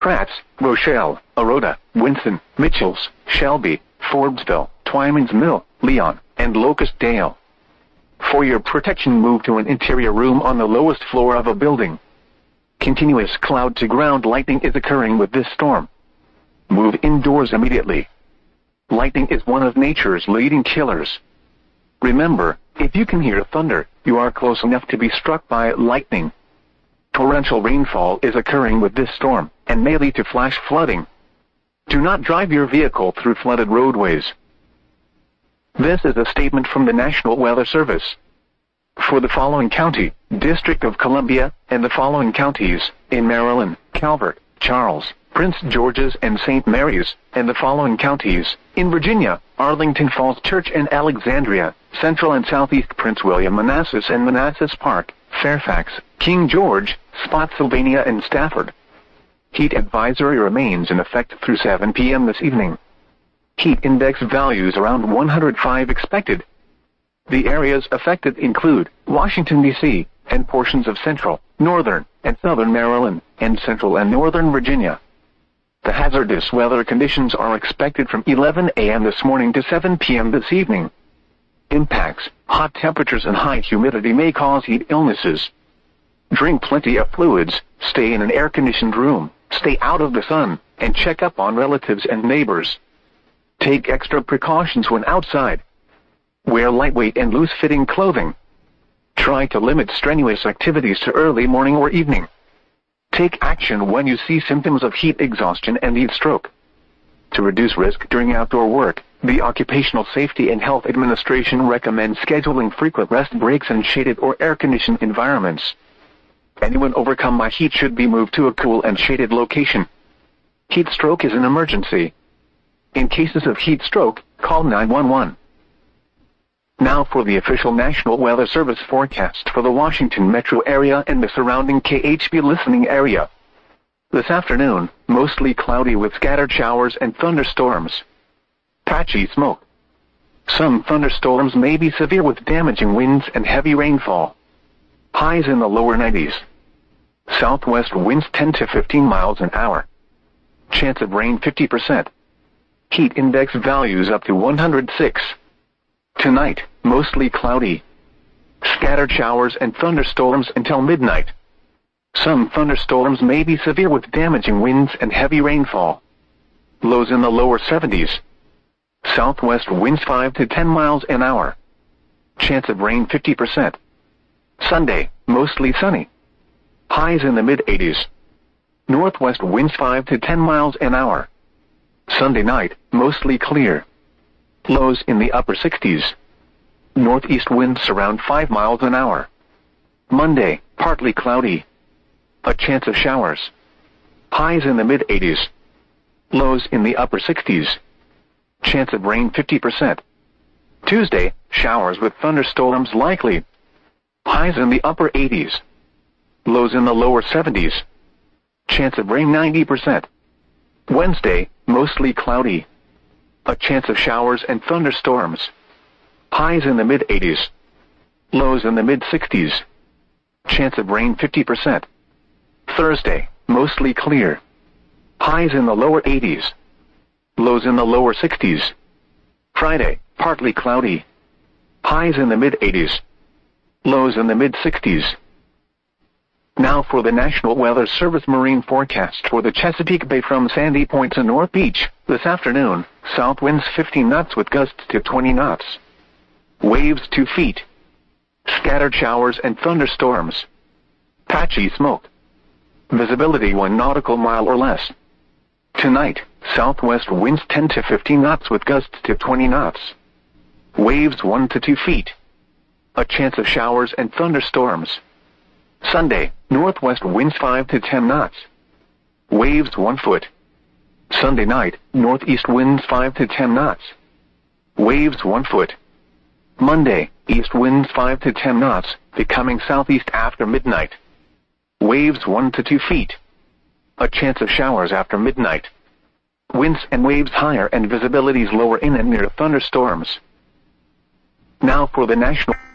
Pratt's, Rochelle, Aroda, Winston, Mitchells, Shelby, Forbesville, Twyman's Mill, Leon, and Locust Dale. For your protection, move to an interior room on the lowest floor of a building. Continuous cloud-to-ground lightning is occurring with this storm. Move indoors immediately. Lightning is one of nature's leading killers. Remember, if you can hear thunder, you are close enough to be struck by lightning. Torrential rainfall is occurring with this storm, and may lead to flash flooding. Do not drive your vehicle through flooded roadways. This is a statement from the National Weather Service. For the following county, District of Columbia, and the following counties, in Maryland, Calvert, Charles, Prince George's, and St. Mary's, and the following counties, in Virginia, Arlington Falls Church and Alexandria, Central and Southeast Prince William, Manassas and Manassas Park, Fairfax, King George, Spotsylvania, and Stafford. Heat advisory remains in effect through 7 p.m. this evening. Heat index values around 105 expected. The areas affected include Washington, D.C., and portions of central, northern, and southern Maryland, and central and northern Virginia. The hazardous weather conditions are expected from 11 a.m. this morning to 7 p.m. this evening. Impacts: hot temperatures and high humidity may cause heat illnesses. Drink plenty of fluids, stay in an air-conditioned room, stay out of the sun, and check up on relatives and neighbors. Take extra precautions when outside. Wear lightweight and loose-fitting clothing. Try to limit strenuous activities to early morning or evening. Take action when you see symptoms of heat exhaustion and heat stroke. To reduce risk during outdoor work, the Occupational Safety and Health Administration recommends scheduling frequent rest breaks in shaded or air-conditioned environments. Anyone overcome by heat should be moved to a cool and shaded location. Heat stroke is an emergency. In cases of heat stroke, call 911. Now for the official National Weather Service forecast for the Washington metro area and the surrounding KHB listening area. This afternoon, mostly cloudy with scattered showers and thunderstorms. Patchy smoke. Some thunderstorms may be severe with damaging winds and heavy rainfall. Highs in the lower 90s. Southwest winds 10 to 15 miles an hour. Chance of rain 50%. Heat index values up to 106. Tonight, mostly cloudy. Scattered showers and thunderstorms until midnight. Some thunderstorms may be severe with damaging winds and heavy rainfall. Lows in the lower 70s. Southwest winds 5 to 10 miles an hour. Chance of rain 50%. Sunday, mostly sunny. Highs in the mid-80s. Northwest winds 5 to 10 miles an hour. Sunday night, mostly clear. Lows in the upper 60s. Northeast winds around 5 miles an hour. Monday, partly cloudy. A chance of showers. Highs in the mid-80s. Lows in the upper 60s. Chance of rain 50%. Tuesday, showers with thunderstorms likely. Highs in the upper 80s. Lows in the lower 70s. Chance of rain 90%. Wednesday, mostly cloudy. A chance of showers and thunderstorms. Highs in the mid-80s. Lows in the mid-60s. Chance of rain 50%. Thursday, mostly clear. Highs in the lower 80s. Lows in the lower 60s. Friday, partly cloudy. Highs in the mid-80s. Lows in the mid-60s. Now for the National Weather Service marine forecast for the Chesapeake Bay from Sandy Point to North Beach. This afternoon, south winds 15 knots with gusts to 20 knots. Waves 2 feet. Scattered showers and thunderstorms. Patchy smoke. Visibility 1 nautical mile or less. Tonight, southwest winds 10 to 15 knots with gusts to 20 knots. Waves 1 to 2 feet. A chance of showers and thunderstorms. Sunday, northwest winds 5 to 10 knots. Waves 1 foot. Sunday night, northeast winds 5 to 10 knots. Waves 1 foot. Monday, east winds 5 to 10 knots, becoming southeast after midnight. Waves 1 to 2 feet. A chance of showers after midnight. Winds and waves higher and visibilities lower in and near thunderstorms. Now for the National